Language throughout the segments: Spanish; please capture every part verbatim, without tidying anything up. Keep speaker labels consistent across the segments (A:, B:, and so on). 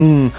A: un,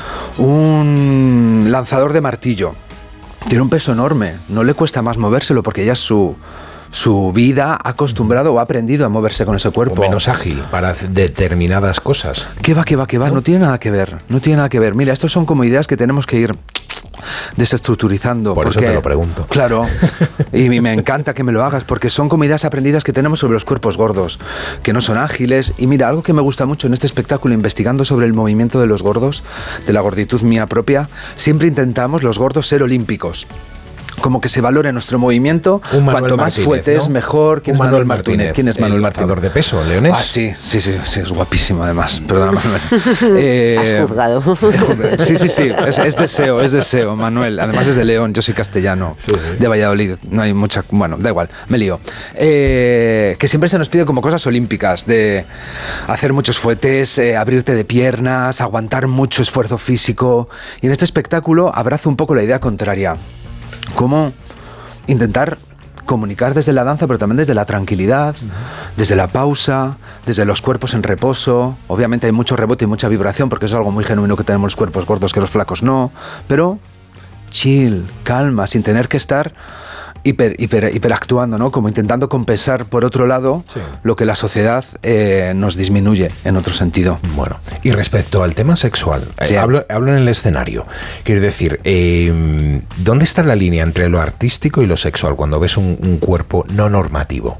A: un lanzador de martillo. Tiene un peso enorme, no le cuesta más movérselo porque ya es su, su vida ha acostumbrado o ha aprendido a moverse con ese cuerpo.
B: O menos ágil para determinadas cosas.
A: ¿Qué va, qué va, qué va? ¿No? no tiene nada que ver, no tiene nada que ver. Mira, estos son como ideas que tenemos que ir desestructurizando.
B: Por
A: porque,
B: eso te lo pregunto.
A: Claro, y me encanta que me lo hagas porque son como ideas aprendidas que tenemos sobre los cuerpos gordos, que no son ágiles. Y mira, algo que me gusta mucho en este espectáculo, investigando sobre el movimiento de los gordos, de la gorditud mía propia, siempre intentamos los gordos ser olímpicos. Como que se valore nuestro movimiento, cuanto más fuertes, ¿no? Mejor.
B: ¿Quién es Manuel Martínez? Martínez?
A: ¿Quién es Manuel
B: el
A: Martínez?
B: lanzador de peso, leonés.
A: Ah, sí, sí, sí, sí, es guapísimo además. Perdona, Manuel.
C: Eh, Has juzgado.
A: Sí, sí, sí, es, es deseo, es deseo, Manuel. Además es de León, yo soy castellano, sí, sí. de Valladolid. No hay mucha, bueno, da igual, me lío. Eh, que siempre se nos pide como cosas olímpicas, de hacer muchos fuetes, eh, abrirte de piernas, aguantar mucho esfuerzo físico. Y en este espectáculo abrazo un poco la idea contraria. ¿Cómo intentar comunicar desde la danza, pero también desde la tranquilidad, uh-huh. desde la pausa, desde los cuerpos en reposo? Obviamente hay mucho rebote y mucha vibración, porque eso es algo muy genuino que tenemos los cuerpos gordos, que los flacos no, pero chill, calma, sin tener que estar hiper, hiper, hiperactuando, ¿no? Como intentando compensar, por otro lado, sí. lo que la sociedad eh, nos disminuye en otro sentido.
B: Bueno, y respecto al tema sexual, sí. eh, hablo, hablo en el escenario. Quiero decir, eh, ¿dónde está la línea entre lo artístico y lo sexual cuando ves un, un cuerpo no normativo?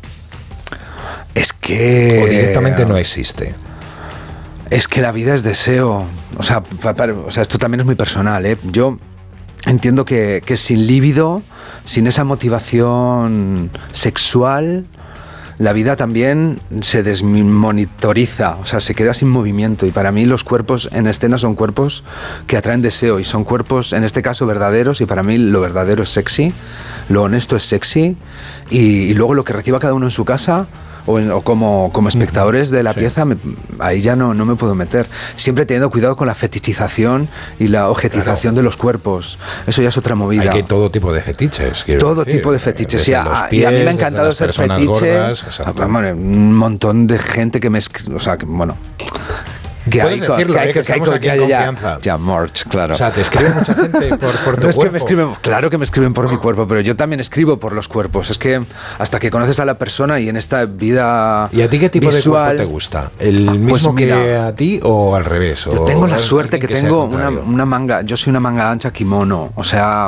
A: Es que...
B: ¿O directamente no existe?
A: Es que la vida es deseo. O sea, pa, pa, o sea esto también es muy personal, ¿eh? Yo... Entiendo que, que sin líbido, sin esa motivación sexual, la vida también se desmonitoriza, o sea, se queda sin movimiento. Y para mí los cuerpos en escena son cuerpos que atraen deseo y son cuerpos, en este caso, verdaderos. Y para mí lo verdadero es sexy, lo honesto es sexy. Y, y luego lo que reciba cada uno en su casa... O, en, o como, como espectadores de la sí. pieza, me, ahí ya no, no me puedo meter. Siempre teniendo cuidado con la fetichización y la objetización claro. de los cuerpos. Eso ya es otra movida.
B: Hay que todo tipo de fetiches.
A: Todo
B: decir.
A: tipo de fetiches.
B: Desde
A: y, a,
B: los pies,
A: y a mí me ha encantado ser fetiche.
B: Gordas,
A: bueno, un montón de gente que me... O sea, que bueno...
B: Que Puedes hay, decirlo, que hay, eh, que, que estamos hay, aquí ya, en confianza.
A: Ya, ya, March, claro.
B: O sea, te escribe mucha gente por, por tu
A: no es
B: cuerpo.
A: Que me escriben, claro que me escriben por mi cuerpo, pero yo también escribo por los cuerpos. Es que hasta que conoces a la persona y en esta vida
B: ¿Y a ti qué tipo
A: visual,
B: de cuerpo te gusta? ¿El mismo pues mira, que a ti o al revés?
A: Yo
B: o
A: tengo la suerte que, que tengo una,
B: contrario.
A: una manga, yo soy una manga ancha kimono, o sea...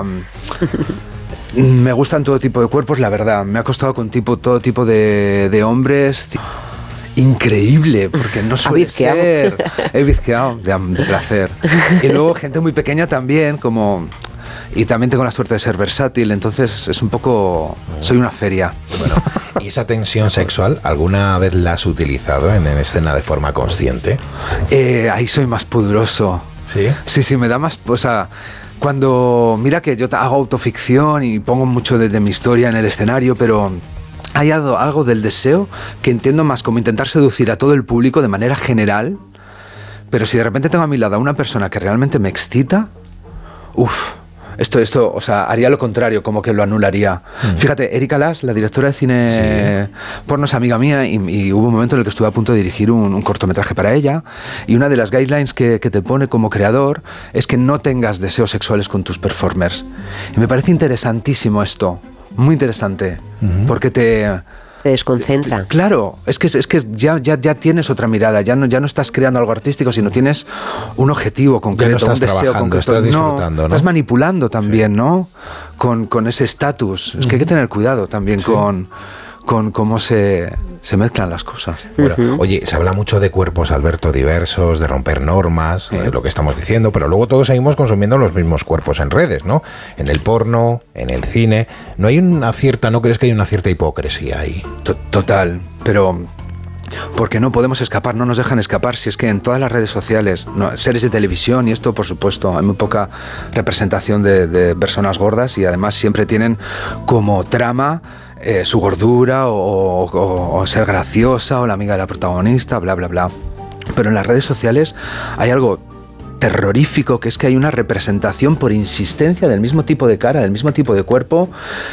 A: me gustan todo tipo de cuerpos, la verdad. Me ha costado con tipo, todo tipo de, de hombres... Increíble, porque no suele ser. He bizqueado de, de placer. Y luego gente muy pequeña también, como... Y también tengo la suerte de ser versátil, entonces es un poco... Soy una feria.
B: Bueno, ¿y esa tensión sexual alguna vez la has utilizado en, en escena de forma consciente?
A: Eh, ahí soy más pudoroso.
B: ¿Sí?
A: Sí, sí, me da más... O sea, cuando... Mira que yo hago autoficción y pongo mucho de, de mi historia en el escenario, pero... Hay algo, algo del deseo que entiendo más como intentar seducir a todo el público de manera general, pero si de repente tengo a mi lado a una persona que realmente me excita, uff, esto, esto, o sea, haría lo contrario, como que lo anularía. Mm. Fíjate, Erika Las, la directora de cine sí. porno, es amiga mía y, y hubo un momento en el que estuve a punto de dirigir un, un cortometraje para ella y una de las guidelines que, que te pone como creador es que no tengas deseos sexuales con tus performers. Y me parece interesantísimo esto. Muy interesante, uh-huh. porque te...
C: Te desconcentra.
A: Te, claro, es que, es que ya, ya, ya tienes otra mirada, ya no, ya no estás creando algo artístico, sino tienes un objetivo concreto,
B: no
A: un deseo concreto.
B: Estás disfrutando,
A: no,
B: ¿no?
A: Estás manipulando también, sí. ¿no? Con, con ese estatus. Uh-huh. Es que hay que tener cuidado también sí. con... con cómo se, se mezclan las cosas.
B: Bueno, uh-huh. Oye, se habla mucho de cuerpos, Alberto, diversos, de romper normas, uh-huh. eh, lo que estamos diciendo, pero luego todos seguimos consumiendo los mismos cuerpos en redes, ¿no? En el porno, en el cine. ¿No hay una cierta, no crees que hay una cierta hipocresía ahí?
A: Total, pero... Porque no podemos escapar, no nos dejan escapar. Si es que en todas las redes sociales, no, series de televisión y esto, por supuesto, hay muy poca representación de, de personas gordas y además siempre tienen como trama eh, su gordura o, o, o ser graciosa o la amiga de la protagonista, bla, bla, bla. Pero en las redes sociales hay algo terrorífico, que es que hay una representación por insistencia del mismo tipo de cara, del mismo tipo de cuerpo,